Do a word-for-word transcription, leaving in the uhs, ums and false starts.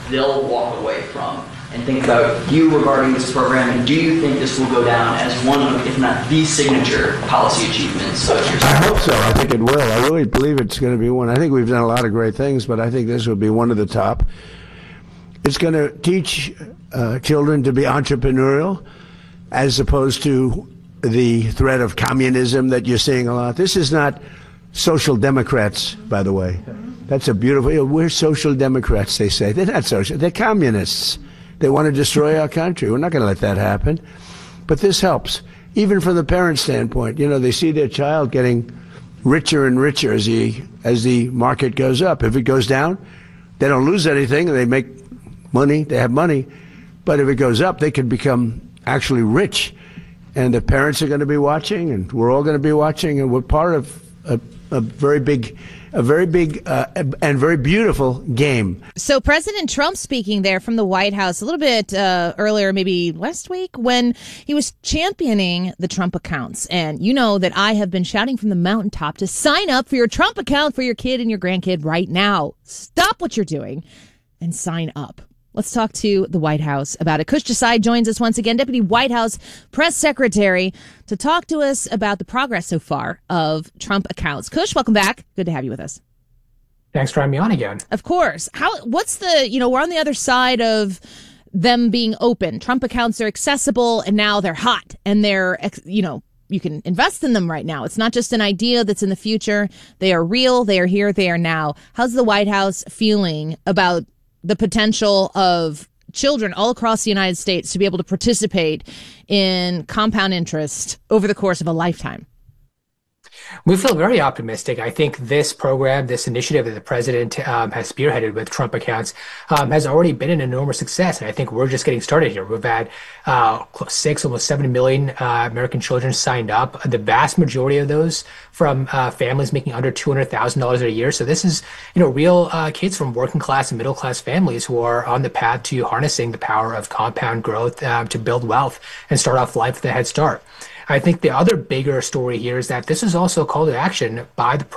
they'll walk away from and think about you regarding this program? And do you think this will go down as one of, if not the signature policy achievements of your I hope so. I think it will. I really believe it's going to be one. I think we've done a lot of great things, but I think this will be one of the top. It's going to teach uh, children to be entrepreneurial as opposed to the threat of communism that you're seeing a lot. This is not social democrats, by the way. That's a beautiful, you know, we're social democrats, they say. They're not social, they're communists. They want to destroy our country. We're not going to let that happen. But this helps, even from the parent standpoint. You know, they see their child getting richer and richer as the, as the market goes up. If it goes down, they don't lose anything. They make money, they have money. But if it goes up, they can become actually rich. And the parents are going to be watching, and we're all going to be watching, and we're part of a, a very big, a very big uh, and very beautiful game. So President Trump speaking there from the White House a little bit uh, earlier, maybe last week, when he was championing the Trump accounts. And you know that I have been shouting from the mountaintop to sign up for your Trump account for your kid and your grandkid right now. Stop what you're doing and sign up. Let's talk to the White House about it. Kush Desai joins us once again, Deputy White House Press Secretary, to talk to us about the progress so far of Trump accounts. Kush, welcome back. Good to have you with us. Thanks for having me on again. Of course. How? What's the, you know, we're on the other side of them being open. Trump accounts are accessible, and now they're hot, and they're, you know, you can invest in them right now. It's not just an idea that's in the future. They are real. They are here. They are now. How's the White House feeling about the potential of children all across the United States to be able to participate in compound interest over the course of a lifetime? We feel very optimistic. I think this program, this initiative that the president um, has spearheaded with Trump accounts um, has already been an enormous success. And I think we're just getting started here. We've had uh, six, almost seven million uh, American children signed up. The vast majority of those from uh, families making under two hundred thousand dollars a year. So this is, you know, real uh, kids from working class and middle class families who are on the path to harnessing the power of compound growth uh, to build wealth and start off life with a head start. I think the other bigger story here is that this is also a call to action by the